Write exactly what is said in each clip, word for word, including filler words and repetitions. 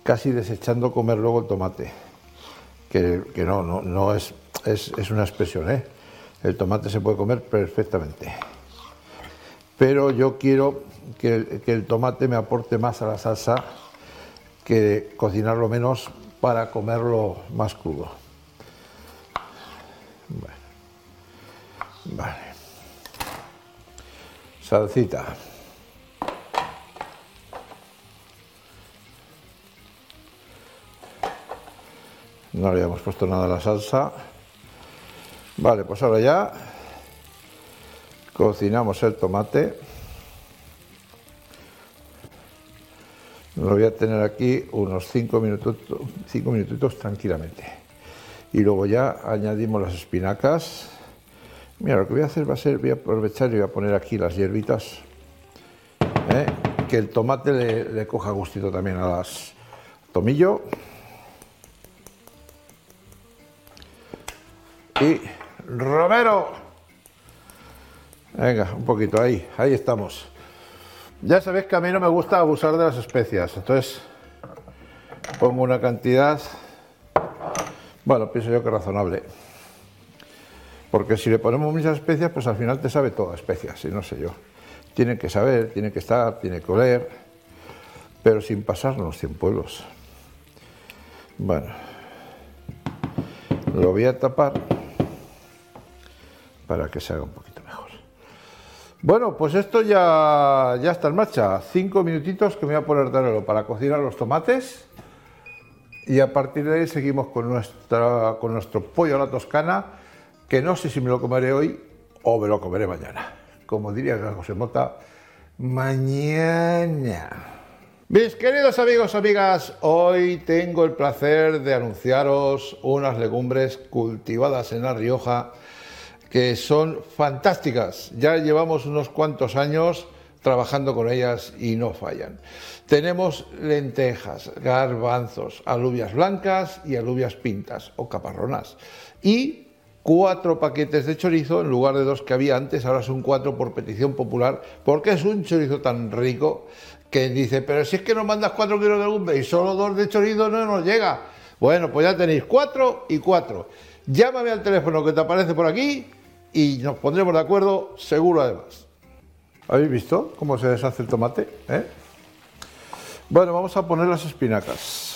casi desechando comer luego el tomate. Que, que no, no, no es, es, es una expresión, ¿eh? El tomate se puede comer perfectamente. Pero yo quiero que el, que el tomate me aporte más a la salsa que cocinarlo menos para comerlo más crudo. Bueno. Vale. Salsita. No le habíamos puesto nada a la salsa. Vale, pues ahora ya cocinamos el tomate. Lo voy a tener aquí unos cinco minutos, cinco minutitos tranquilamente. Y luego ya añadimos las espinacas. Mira, lo que voy a hacer va a ser, voy a aprovechar y voy a poner aquí las hierbitas. ¿eh? Que el tomate le, le coja gustito también a las tomillo. Y romero. Venga, un poquito ahí, ahí estamos. Ya sabéis que a mí no me gusta abusar de las especias, entonces pongo una cantidad, bueno, pienso yo que razonable. Porque si le ponemos muchas especias, pues al final te sabe todo a especias, y no sé yo. Tiene que saber, tiene que estar, tiene que oler, pero sin pasarnos cien pueblos. Bueno, lo voy a tapar para que se haga un poquito mejor. Bueno, pues esto ya, ya está en marcha. Cinco minutitos que me voy a poner de oro para cocinar los tomates. Y a partir de ahí seguimos con, nuestra, con nuestro pollo a la toscana, que no sé si me lo comeré hoy o me lo comeré mañana. Como diría José Mota, mañana. Mis queridos amigos, amigas, hoy tengo el placer de anunciaros unas legumbres cultivadas en La Rioja que son fantásticas. Ya llevamos unos cuantos años trabajando con ellas y no fallan. Tenemos lentejas, garbanzos, alubias blancas y alubias pintas o caparronas. Y cuatro paquetes de chorizo en lugar de dos que había antes, ahora son cuatro por petición popular, porque es un chorizo tan rico que dice, pero si es que nos mandas cuatro kilos de legumbre y solo dos de chorizo no nos llega. Bueno, pues ya tenéis cuatro y cuatro. Llámame al teléfono que te aparece por aquí y nos pondremos de acuerdo, seguro además. ¿Habéis visto cómo se deshace el tomate? ¿Eh? Bueno, vamos a poner las espinacas.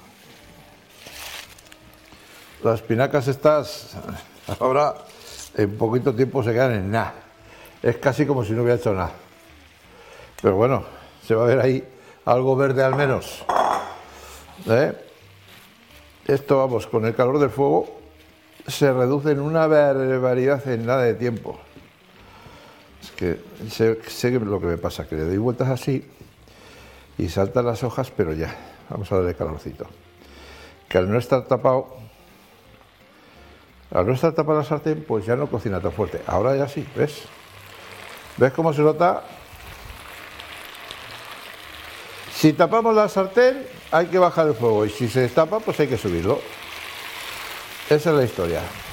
Las espinacas estas, ahora en poquito tiempo se quedan en nada. Es casi como si no hubiera hecho nada. Pero bueno, se va a ver ahí algo verde al menos. ¿Eh? Esto, vamos, con el calor del fuego se reduce en una barbaridad en nada de tiempo. Es que sé, sé lo que me pasa, que le doy vueltas así y saltan las hojas, pero ya, vamos a darle calorcito. Que al no estar tapado, al no estar tapada la sartén, pues ya no cocina tan fuerte. Ahora ya sí, ¿ves? ¿Ves cómo se nota? Si tapamos la sartén, hay que bajar el fuego, y si se destapa, pues hay que subirlo. Esa es la historia.